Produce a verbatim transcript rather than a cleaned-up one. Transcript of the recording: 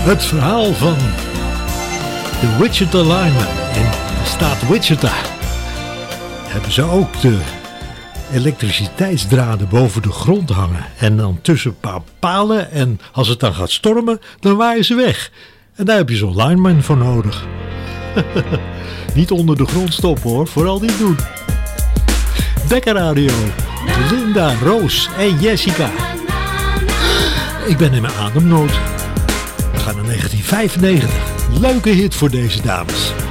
Het verhaal van de Wichita Lineman. In de staat Wichita hebben ze ook de elektriciteitsdraden boven de grond hangen. En dan tussen een paar palen. En als het dan gaat stormen, dan waaien ze weg. En daar heb je zo'n lineman voor nodig. Niet onder de grond stoppen hoor, vooral niet doen. Dekker Radio, Linda, Roos en Jessica. Ik ben in mijn ademnood. We gaan naar negentien vijfennegentig. Leuke hit voor deze dames.